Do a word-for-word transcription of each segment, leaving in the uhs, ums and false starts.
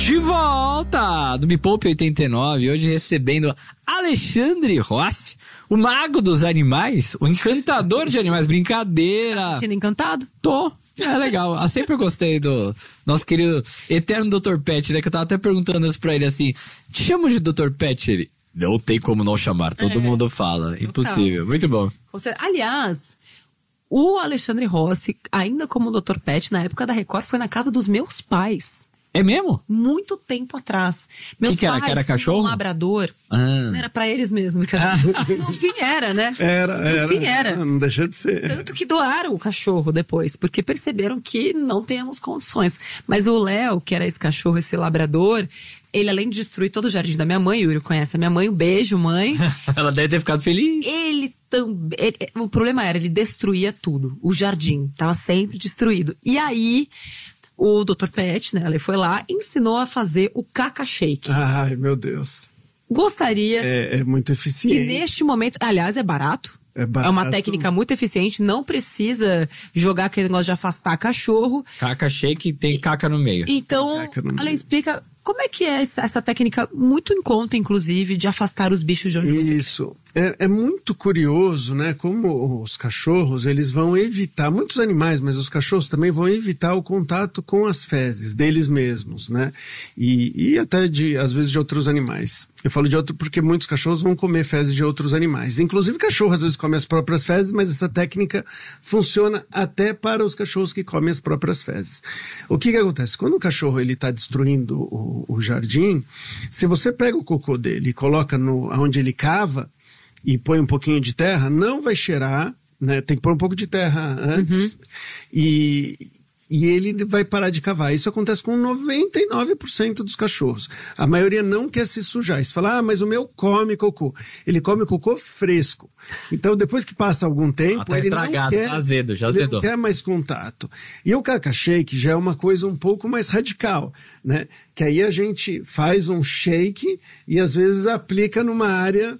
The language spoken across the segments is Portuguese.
De volta no Me Poupe oitenta e nove, hoje recebendo Alexandre Rossi, o mago dos animais, o encantador de animais. Brincadeira. Tá sentindo encantado? Tô. É legal. Eu sempre gostei do nosso querido eterno doutor Pet, né? Que eu tava até perguntando isso pra ele assim: te chamo de doutor Pet? Ele, não tem como não chamar, todo é, mundo fala. Impossível. Muito bom. Aliás, o Alexandre Rossi, ainda como doutor Pet, na época da Record, foi na casa dos meus pais. É mesmo? Muito tempo atrás. Meus que que era? pais Que era cachorro? tinham um labrador. Ah. Não era pra eles mesmo. Ah. No fim era, né? Era, era. No fim era. Não deixa de ser. Tanto que doaram o cachorro depois, porque perceberam que não temos condições. Mas o Léo, que era esse cachorro, esse labrador, ele além de destruir todo o jardim da minha mãe, o Yuri conhece a minha mãe, um beijo, mãe. Ela deve ter ficado feliz. Ele também... O problema era, ele destruía tudo. O jardim tava sempre destruído. E aí... O doutor Pet, né, ele foi lá e ensinou a fazer o caca shake. Ai, meu Deus. Gostaria... É, é muito eficiente. Que neste momento... Aliás, é barato. É barato. É uma técnica muito eficiente. Não precisa jogar aquele negócio de afastar cachorro. Caca shake tem caca no meio. Então, ela explica... Como é que é essa, essa técnica, muito em conta, inclusive, de afastar os bichos de onde você quer? Isso. É, é muito curioso, né? Como os cachorros, eles vão evitar, muitos animais, mas os cachorros também vão evitar o contato com as fezes deles mesmos, né? E, e até, de, às vezes, de outros animais. Eu falo de outro porque muitos cachorros vão comer fezes de outros animais. Inclusive, cachorro às vezes come as próprias fezes, mas essa técnica funciona até para os cachorros que comem as próprias fezes. O que que acontece? Quando o cachorro ele está destruindo o o jardim, se você pega o cocô dele e coloca no, onde ele cava e põe um pouquinho de terra, não vai cheirar, né? Tem que pôr um pouco de terra antes, uhum. e, e ele vai parar de cavar. Isso acontece com noventa e nove por cento dos cachorros. A maioria não quer se sujar. E você fala, ah, mas o meu come cocô. Ele come cocô fresco. Então, depois que passa algum tempo, ah, tá ele estragado, não quer, tá azedo, já ele azedou. não quer mais contato. E o caca shake já é uma coisa um pouco mais radical, né? Que aí a gente faz um shake e às vezes aplica numa área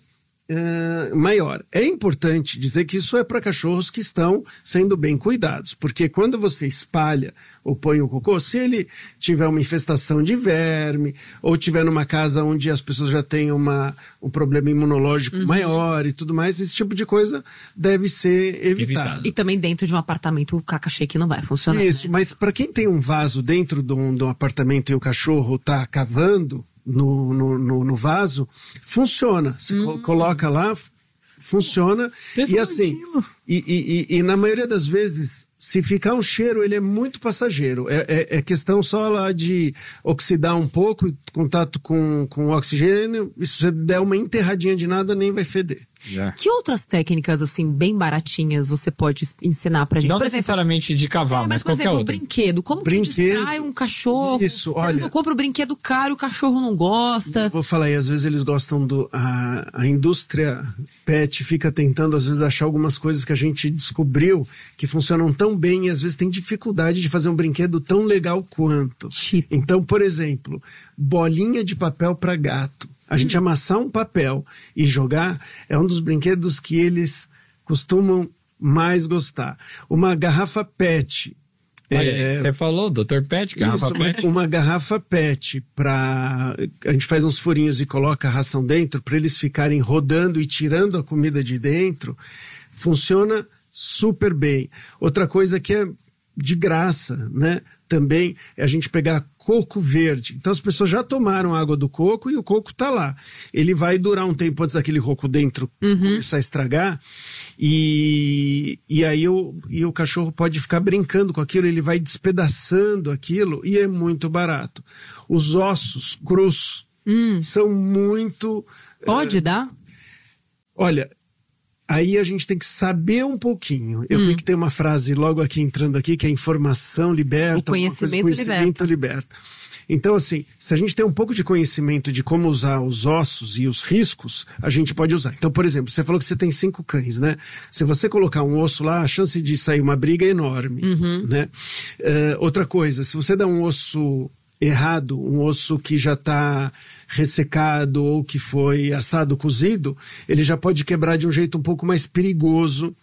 uh, maior. É importante dizer que isso é para cachorros que estão sendo bem cuidados, porque quando você espalha ou põe o cocô, se ele tiver uma infestação de verme, ou tiver numa casa onde as pessoas já têm uma, um problema imunológico uhum. maior e tudo mais, esse tipo de coisa deve ser evitado. evitado. E também dentro de um apartamento o caca shake não vai funcionar. Isso, né? Mas para quem tem um vaso dentro de um, de um apartamento e o cachorro está cavando no, no, no, no vaso, funciona. Você hum. coloca lá, funciona. E assim, e, e, e, e na maioria das vezes, se ficar um cheiro, ele é muito passageiro. É, é, é questão só lá de oxidar um pouco, contato com, com oxigênio, e se você der uma enterradinha de nada, nem vai feder. Yeah. Que outras técnicas, assim, bem baratinhas você pode ensinar pra gente? Não por necessariamente exemplo, de cavalo, é, mas, mas por qualquer exemplo, outro. brinquedo. Como brinquedo, que distrai um cachorro? Isso, olha... Às vezes eu compro o brinquedo caro, o cachorro não gosta. Vou falar aí, às vezes eles gostam do... A, a indústria pet fica tentando, às vezes, achar algumas coisas que a gente descobriu que funcionam tão bem e às vezes tem dificuldade de fazer um brinquedo tão legal quanto. Tipo. Então, por exemplo, bolinha de papel para gato. A gente hum. amassar um papel e jogar é um dos brinquedos que eles costumam mais gostar. Uma garrafa pet. Olha, é, você falou, doutor Pet, garrafa isso, pet. Uma, uma garrafa pet para a gente faz uns furinhos e coloca a ração dentro para eles ficarem rodando e tirando a comida de dentro. Funciona super bem. Outra coisa que é de graça, né? Também é a gente pegar coco verde. Então as pessoas já tomaram água do coco e o coco tá lá. Ele vai durar um tempo antes daquele coco dentro uhum. começar a estragar e, e aí o, e o cachorro pode ficar brincando com aquilo, ele vai despedaçando aquilo e é muito barato. Os ossos crus hum. são muito... Pode uh, dar? Olha... Aí a gente tem que saber um pouquinho. Eu hum. vi que tem uma frase logo aqui entrando aqui, que é informação liberta. O conhecimento, coisa, conhecimento liberta. liberta. Então, assim, se a gente tem um pouco de conhecimento de como usar os ossos e os riscos, a gente pode usar. Então, por exemplo, você falou que você tem cinco cães, né? Se você colocar um osso lá, a chance de sair uma briga é enorme, uhum. né? Uh, outra coisa, se você dá um osso errado, um osso que já está ressecado ou que foi assado, cozido, ele já pode quebrar de um jeito um pouco mais perigoso